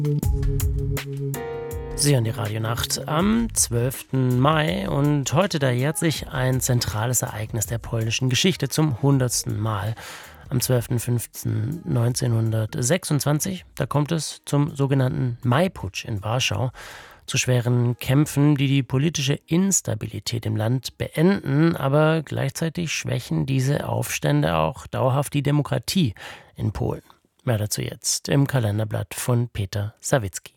Sie hören die Radionacht am 12. Mai und heute, da jährt sich ein zentrales Ereignis der polnischen Geschichte zum 100. Mal. Am 12.05.1926, da kommt es zum sogenannten Maiputsch in Warschau, zu schweren Kämpfen, die die politische Instabilität im Land beenden, aber gleichzeitig schwächen diese Aufstände auch dauerhaft die Demokratie in Polen. Mehr dazu jetzt im Kalenderblatt von Peter Sawicki.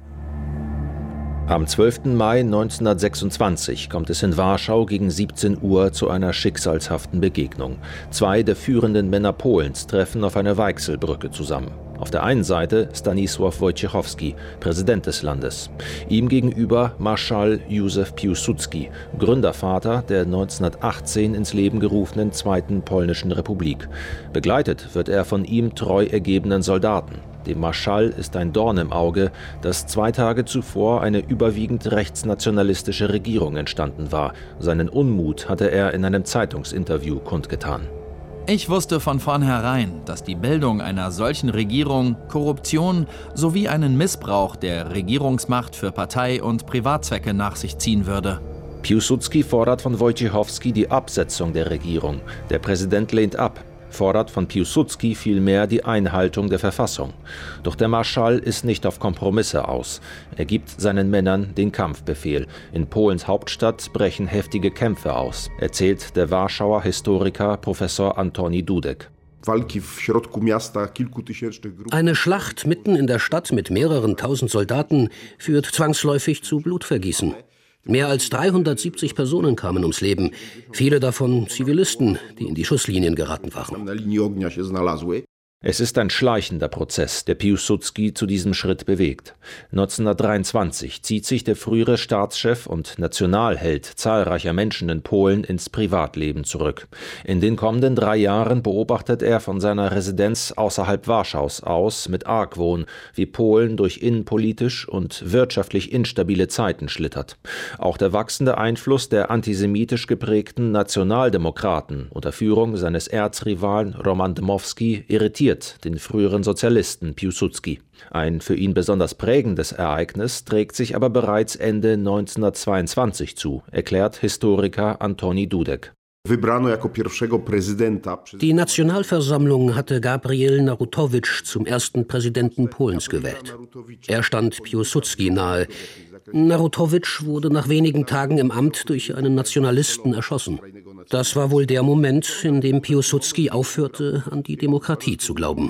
Am 12. Mai 1926 kommt es in Warschau gegen 17 Uhr zu einer schicksalshaften Begegnung. Zwei der führenden Männer Polens treffen auf einer Weichselbrücke zusammen. Auf der einen Seite Stanisław Wojciechowski, Präsident des Landes. Ihm gegenüber Marschall Józef Piłsudski, Gründervater der 1918 ins Leben gerufenen Zweiten Polnischen Republik. Begleitet wird er von ihm treu ergebenen Soldaten. Dem Marschall ist ein Dorn im Auge, dass 2 Tage zuvor eine überwiegend rechtsnationalistische Regierung entstanden war. Seinen Unmut hatte er in einem Zeitungsinterview kundgetan. Ich wusste von vornherein, dass die Bildung einer solchen Regierung Korruption sowie einen Missbrauch der Regierungsmacht für Partei- und Privatzwecke nach sich ziehen würde. Piłsudski fordert von Wojciechowski die Absetzung der Regierung. Der Präsident lehnt ab, fordert von Piłsudski vielmehr die Einhaltung der Verfassung. Doch der Marschall ist nicht auf Kompromisse aus. Er gibt seinen Männern den Kampfbefehl. In Polens Hauptstadt brechen heftige Kämpfe aus, erzählt der Warschauer Historiker Professor Antoni Dudek. Eine Schlacht mitten in der Stadt mit mehreren tausend Soldaten führt zwangsläufig zu Blutvergießen. Mehr als 370 Personen kamen ums Leben, viele davon Zivilisten, die in die Schusslinien geraten waren. Es ist ein schleichender Prozess, der Piłsudski zu diesem Schritt bewegt. 1923 zieht sich der frühere Staatschef und Nationalheld zahlreicher Menschen in Polen ins Privatleben zurück. In den kommenden 3 Jahren beobachtet er von seiner Residenz außerhalb Warschaus aus mit Argwohn, wie Polen durch innenpolitisch und wirtschaftlich instabile Zeiten schlittert. Auch der wachsende Einfluss der antisemitisch geprägten Nationaldemokraten unter Führung seines Erzrivalen Roman Dmowski irritiert den früheren Sozialisten Piłsudski. Ein für ihn besonders prägendes Ereignis trägt sich aber bereits Ende 1922 zu, erklärt Historiker Antoni Dudek. Die Nationalversammlung hatte Gabriel Narutowicz zum ersten Präsidenten Polens gewählt. Er stand Piłsudski nahe. Narutowicz wurde nach wenigen Tagen im Amt durch einen Nationalisten erschossen. Das war wohl der Moment, in dem Piłsudski aufhörte, an die Demokratie zu glauben.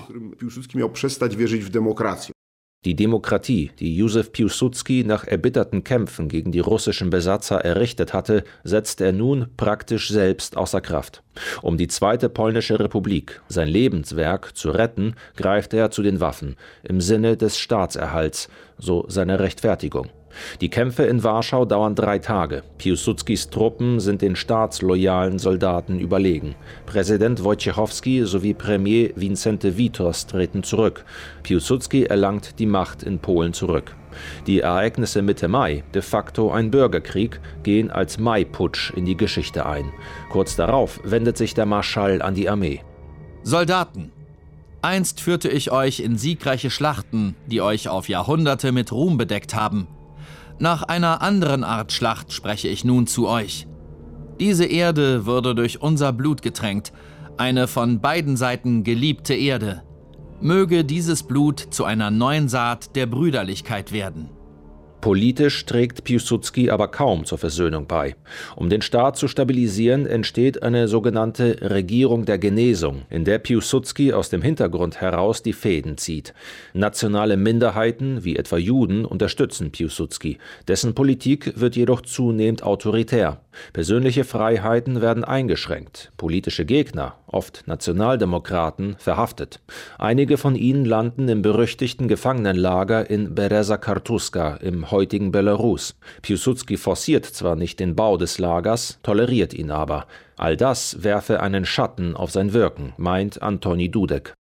Die Demokratie, die Józef Piłsudski nach erbitterten Kämpfen gegen die russischen Besatzer errichtet hatte, setzt er nun praktisch selbst außer Kraft. Um die Zweite Polnische Republik, sein Lebenswerk, zu retten, greift er zu den Waffen, im Sinne des Staatserhalts, so seine Rechtfertigung. Die Kämpfe in Warschau dauern 3 Tage. Piłsudskis Truppen sind den staatsloyalen Soldaten überlegen. Präsident Wojciechowski sowie Premier Wincenty Witos treten zurück. Piłsudski erlangt die Macht in Polen zurück. Die Ereignisse Mitte Mai, de facto ein Bürgerkrieg, gehen als Maiputsch in die Geschichte ein. Kurz darauf wendet sich der Marschall an die Armee. Soldaten! Einst führte ich euch in siegreiche Schlachten, die euch auf Jahrhunderte mit Ruhm bedeckt haben. Nach einer anderen Art Schlacht spreche ich nun zu euch. Diese Erde wurde durch unser Blut getränkt, eine von beiden Seiten geliebte Erde. Möge dieses Blut zu einer neuen Saat der Brüderlichkeit werden. Politisch trägt Piłsudski aber kaum zur Versöhnung bei. Um den Staat zu stabilisieren, entsteht eine sogenannte Regierung der Genesung, in der Piłsudski aus dem Hintergrund heraus die Fäden zieht. Nationale Minderheiten, wie etwa Juden, unterstützen Piłsudski. Dessen Politik wird jedoch zunehmend autoritär. Persönliche Freiheiten werden eingeschränkt, politische Gegner, oft Nationaldemokraten, verhaftet. Einige von ihnen landen im berüchtigten Gefangenenlager in Bereza Kartuska im heutigen Belarus. Piłsudski forciert zwar nicht den Bau des Lagers, toleriert ihn aber. All das werfe einen Schatten auf sein Wirken, meint Antoni Dudek.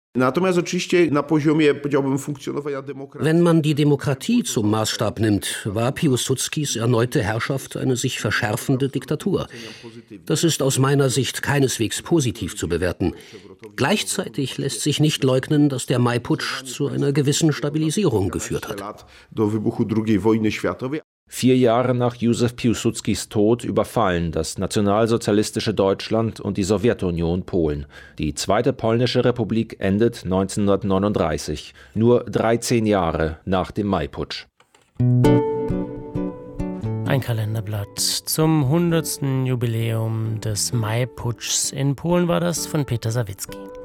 Wenn man die Demokratie zum Maßstab nimmt, war Piłsudskis erneute Herrschaft eine sich verschärfende Diktatur. Das ist aus meiner Sicht keineswegs positiv zu bewerten. Gleichzeitig lässt sich nicht leugnen, dass der Maiputsch zu einer gewissen Stabilisierung geführt hat. 4 Jahre nach Józef Piłsudskis Tod überfallen das nationalsozialistische Deutschland und die Sowjetunion Polen. Die Zweite Polnische Republik endet 1939, nur 13 Jahre nach dem Maiputsch. Ein Kalenderblatt zum 100. Jubiläum des Maiputschs in Polen war das von Peter Sawicki.